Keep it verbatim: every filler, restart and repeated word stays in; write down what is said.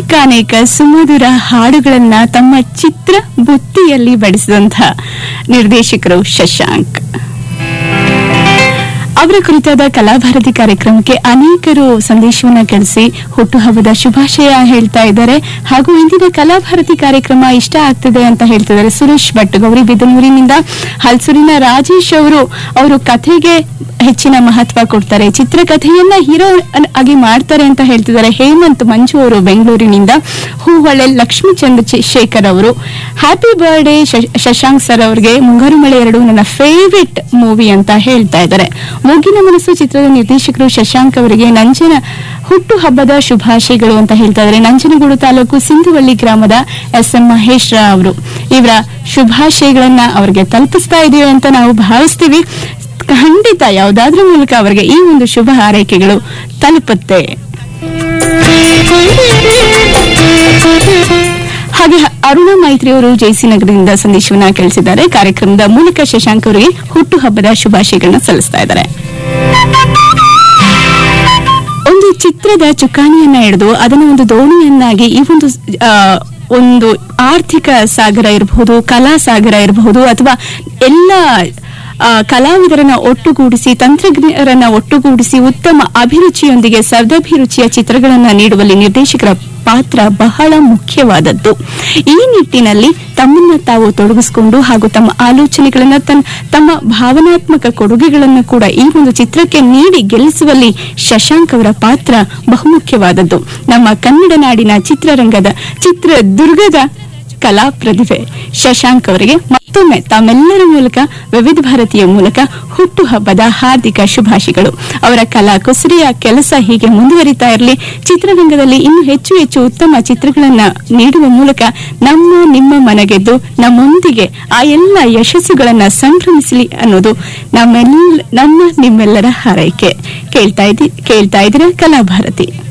ಅನೇಕ ಅನೇಕ ಸುಮಧುರ ಹಾಡುಗಳನ್ನ ತಮ್ಮ ಚಿತ್ರ ಬುತ್ತಿಯಲ್ಲಿ ಬಡಿಸಿದಂತಹ ನಿರ್ದೇಶಕರು ಶಶಾಂಕ್. ಅವರ ಕುರಿತಾದ ಕಲಾಭಾರತಿ ಕಾರ್ಯಕ್ರಮಕ್ಕೆ ಅನೇಕರು ಸಂದೇಶವನ್ನ ಕಳಿಸಿ ಹುಟ್ಟುಹಬ್ಬದ ಶುಭಾಶಯ ಹೇಳ್ತಾ ಇದ್ದಾರೆ. ಹಾಗೂ ಇಂದಿನ ಕಲಾಭಾರತಿ ಕಾರ್ಯಕ್ರಮ ಇಷ್ಟ ಆಗ್ತಿದೆ ಅಂತ ಹೇಳ್ತಿದ್ದಾರೆ ಸುರೇಶ್ ಭಟ್ ಗೌರಿಬಿದನೂರಿನಿಂದ. ಹಲ್ಸೂರಿನ ರಾಜೇಶ್ ಅವರು ಅವರು ಕಥೆಗೆ ಹೆಚ್ಚಿನ ಮಹತ್ವ ಕೊಡ್ತಾರೆ, ಚಿತ್ರಕಥೆಯನ್ನ ಹೀರೋ ಆಗಿ ಮಾಡ್ತಾರೆ ಅಂತ ಹೇಳ್ತಿದ್ದಾರೆ. ಹೇಮಂತ್ ಮಂಜು ಅವರು ಬೆಂಗಳೂರಿನಿಂದ. ಹೂಹೊಳೆ ಲಕ್ಷ್ಮೀ ಚಂದ್ರಶೇಖರ್ ಅವರು ಹ್ಯಾಪಿ ಬರ್ಡೇ ಶಶಾಂಕ್ ಸರ್ ಅವರಿಗೆ, ಮುಂಗಾರು ಮಳೆ ಎರಡು ನನ್ನ ಫೇವರಿಟ್ ಮೂವಿ ಅಂತ ಹೇಳ್ತಾ ಇದ್ದಾರೆ. ಮೂಗಿನ ಮನಸ್ಸು ಚಿತ್ರದ ನಿರ್ದೇಶಕರು ಶಶಾಂಕ್ ಅವರಿಗೆ ನಂಜನ ಹುಟ್ಟು ಹಬ್ಬದ ಶುಭಾಶಯಗಳು ಅಂತ ಹೇಳ್ತಾ ಇದ್ದಾರೆ. ನಂಜನಗೂಡು ತಾಲೂಕು ಸಿಂಧುವಳ್ಳಿ ಗ್ರಾಮದ ಎಸ್ ಎಂ ಮಹೇಶ್ ರಾವ್ ಅವರು ಇವರ ಶುಭಾಶಯಗಳನ್ನ ಅವರಿಗೆ ತಲುಪಿಸ್ತಾ ಇದೀವಿ ಅಂತ ನಾವು ಭಾವಿಸ್ತೀವಿ. ಖಂಡಿತ ಯಾವುದಾದ್ರೂ ಮೂಲಕ ಅವರಿಗೆ ಈ ಒಂದು ಶುಭ ಹಾರೈಕೆಗಳು ತಲುಪುತ್ತೆ. ಹಾಗೆ ಅರುಣಾ ಮೈತ್ರಿ ಅವರು ಜೆಸಿ ನಗರದಿಂದ ಸಂದೇಶವನ್ನ ಕಳಿಸಿದ್ದಾರೆ. ಕಾರ್ಯಕ್ರಮದ ಮೂಲಕ ಶಶಾಂಕ್ ಅವರಿಗೆ ಹುಟ್ಟುಹಬ್ಬದ ಶುಭಾಶಯಗಳನ್ನ ಸಲ್ಲಿಸ್ತಾ ಇದ್ದಾರೆ. ಒಂದು ಚಿತ್ರದ ಚುಕ್ಕಾಣಿಯನ್ನ ಹಿಡಿದು ಅದನ್ನ ಒಂದು ದೋಣಿಯನ್ನಾಗಿ ಈ ಒಂದು ಒಂದು ಆರ್ಥಿಕ ಸಾಗರ ಇರಬಹುದು, ಕಲಾ ಸಾಗರ ಇರಬಹುದು, ಅಥವಾ ಎಲ್ಲ ಕಲಾವಿದರನ್ನ ಒಟ್ಟುಗೂಡಿಸಿ ತಂತ್ರಜ್ಞರನ್ನ ಒಟ್ಟುಗೂಡಿಸಿ ಉತ್ತಮ ಅಭಿರುಚಿಯೊಂದಿಗೆ ಸದಭಿರುಚಿಯ ಚಿತ್ರಗಳನ್ನ ನೀಡುವಲ್ಲಿ ನಿರ್ದೇಶಕರ ಪಾತ್ರ ಬಹಳ ಮುಖ್ಯವಾದದ್ದು. ಈ ನಿಟ್ಟಿನಲ್ಲಿ ತಮ್ಮನ್ನ ತಾವು ತೊಡಗಿಸಿಕೊಂಡು ಹಾಗೂ ತಮ್ಮ ಆಲೋಚನೆಗಳನ್ನ ತಮ್ಮ ಭಾವನಾತ್ಮಕ ಕೊಡುಗೆಗಳನ್ನು ಕೂಡ ಈ ಒಂದು ಚಿತ್ರಕ್ಕೆ ನೀಡಿ ಗೆಲ್ಲಿಸುವಲ್ಲಿ ಶಶಾಂಕ್ ಅವರ ಪಾತ್ರ ಬಹುಮುಖ್ಯವಾದದ್ದು. ನಮ್ಮ ಕನ್ನಡ ನಾಡಿನ ಚಿತ್ರರಂಗದ ಚಿತ್ರದುರ್ಗದ ಕಲಾ ಪ್ರತಿಭೆ ಶಶಾಂಕ್ ಅವರಿಗೆ ಮತ್ತೊಮ್ಮೆ ತಮ್ಮೆಲ್ಲರ ಮೂಲಕ ವಿವಿಧ ಭಾರತೀಯ ಮೂಲಕ ಹುಟ್ಟುಹಬ್ಬದ ಹಾರ್ದಿಕ ಶುಭಾಶಯಗಳು. ಅವರ ಕಲಾ ಕುಸರಿಯ ಕೆಲಸ ಹೀಗೆ ಮುಂದುವರಿತಾ ಇರಲಿ. ಚಿತ್ರರಂಗದಲ್ಲಿ ಇನ್ನೂ ಹೆಚ್ಚು ಹೆಚ್ಚು ಉತ್ತಮ ಚಿತ್ರಗಳನ್ನ ನೀಡುವ ಮೂಲಕ ನಮ್ಮ ನಿಮ್ಮ ಮನಗೆದ್ದು ನಮ್ಮೊಂದಿಗೆ ಆ ಎಲ್ಲ ಯಶಸ್ಸುಗಳನ್ನ ಸಂಭ್ರಮಿಸಲಿ ಅನ್ನೋದು ನಮ್ಮೆಲ್ಲ ನಮ್ಮ ನಿಮ್ಮೆಲ್ಲರ ಹಾರೈಕೆ. ಕೇಳ್ತಾ ಇದ್ದೀ ಕೇಳ್ತಾ ಇದ್ದೀರಾ ಕಲಾಭಾರತಿ.